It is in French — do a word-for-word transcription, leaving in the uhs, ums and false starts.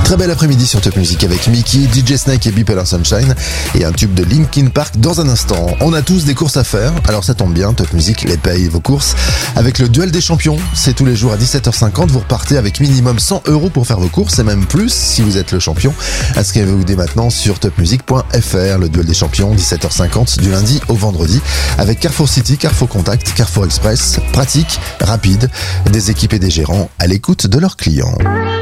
Très bel après-midi sur Top Music avec Mickey, D J Snake et Bipolar Sunshine et un tube de Linkin Park dans un instant. On a tous des courses à faire, alors ça tombe bien, Top Music les paye vos courses avec le duel des champions. C'est tous les jours à dix-sept heures cinquante, vous repartez avec minimum cent euros pour faire vos courses et même plus si vous êtes le champion. Inscrivez-vous dès maintenant sur top music point f r. Le duel des champions, dix-sept heures cinquante du lundi au vendredi avec Carrefour City, Carrefour Contact, Carrefour Express, pratique, rapide, des équipes et des gérants à l'écoute de leurs clients.